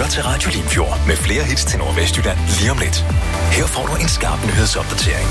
til Radio Limfjord med flere hits til Nordvestjylland lige om lidt. Her får du en skarp nyhedsopdatering.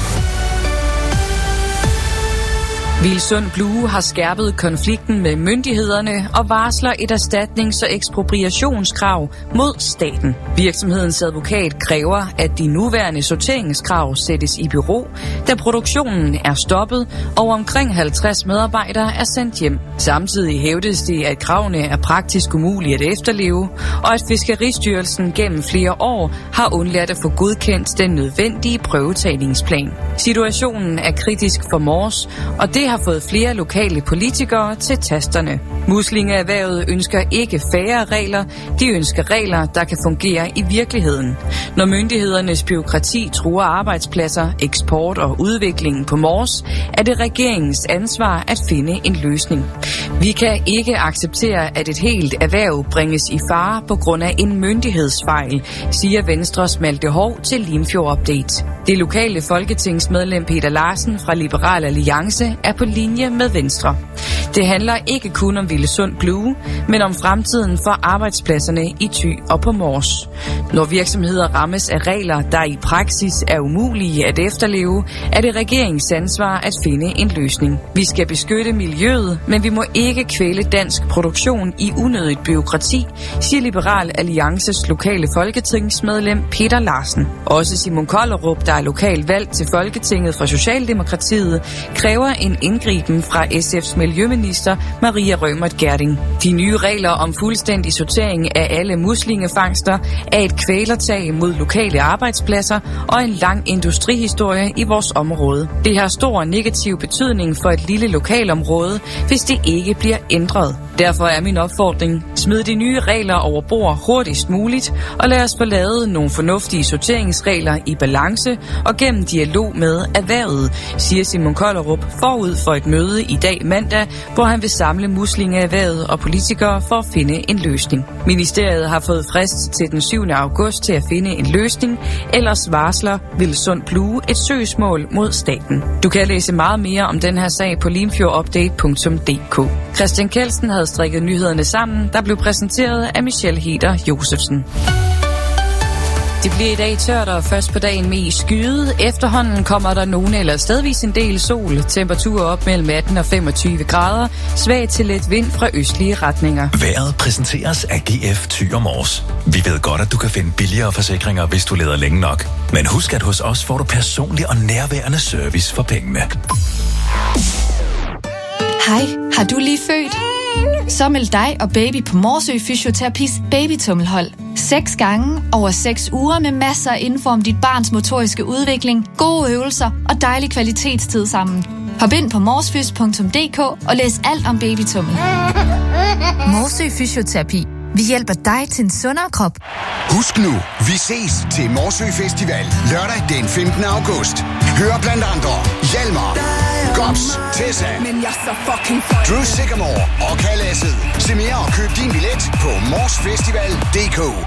Vilsund Blue har skærpet konflikten med myndighederne og varsler et erstatnings- og ekspropriationskrav mod staten. Virksomhedens advokat kræver, at de nuværende sorteringskrav sættes i bero, da produktionen er stoppet og omkring 50 medarbejdere er sendt hjem. Samtidig hævdes det, at kravene er praktisk umulige at efterleve, og at Fiskeristyrelsen gennem flere år har undladt at få godkendt den nødvendige prøvetagningsplan. Situationen er kritisk for Mors, og det har fået flere lokale politikere til tasterne. Muslingeerhvervet ønsker ikke færre regler, de ønsker regler, der kan fungere i virkeligheden. Når myndighedernes bureaukrati truer arbejdspladser, eksport og udviklingen på Mors, er det regeringens ansvar at finde en løsning. Vi kan ikke acceptere, at et helt erhverv bringes i fare på grund af en myndighedsfejl, siger Venstres Malte Hov til Limfjord Update. Det lokale folketingsmedlem Peter Larsen fra Liberal Alliance er på linje med Venstre. Det handler ikke kun om Vilsund Blue, men om fremtiden for arbejdspladserne i Thy og på Mors. Når virksomheder rammes af regler, der i praksis er umulige at efterleve, er det regeringens ansvar at finde en løsning. Vi skal beskytte miljøet, men vi må ikke kvæle dansk produktion i unødigt bureaukrati, siger Liberal Alliances lokale folketingsmedlem Peter Larsen. Også Simon Kollerup, der er lokalt valgt til Folketinget for Socialdemokratiet, kræver en indgriben fra SF's miljøminister Maria Reumert Gjerding. De nye regler om fuldstændig sortering af alle muslingefangster er et kvælertag mod lokale arbejdspladser og en lang industrihistorie i vores område. Det har stor negativ betydning for et lille lokalområde, hvis det ikke bliver ændret. Derfor er min opfordring: smid de nye regler over bord hurtigst muligt, og lad os få lavet nogle fornuftige sorteringsregler i balance og gennem dialog med erhvervet, siger Simon Kollerup forud for et møde i dag mandag, hvor han vil samle muslingeerhvervet og politikere for at finde en løsning. Ministeriet har fået frist til den 7. august til at finde en løsning, ellers varsler Vilsund Blue et søgsmål mod staten. Du kan læse meget mere om den her sag på limfjordupdate.dk. Christian Kelsen havde strikket nyhederne sammen, der blev præsenteret af Michelle Heder Josefsen. Det bliver i dag tørt og først på dagen mest skyet. Efterhånden kommer der nogen eller stedvis en del sol. Temperaturer op mellem 18 og 25 grader. Svag til let vind fra østlige retninger. Vejret præsenteres af GF Thy og Mors. Vi ved godt, at du kan finde billigere forsikringer, hvis du leder længe nok. Men husk, at hos os får du personlig og nærværende service for pengene. Hej, har du lige født? Så meld dig og baby på Morsø Fysioterapis babytummelhold. 6 gange over 6 uger med masser af info om dit barns motoriske udvikling, gode øvelser og dejlig kvalitetstid sammen. Hop ind på morsfys.dk og læs alt om babytummel. Morsø Fysioterapi. Vi hjælper dig til en sundere krop. Husk nu, vi ses til Morsø Festival lørdag den 15. august. Hør blandt andre Hjalmar, Gops, Tessa, Drew Sycamore og Kalasset. Se mere og køb din billet på morsfestival.dk.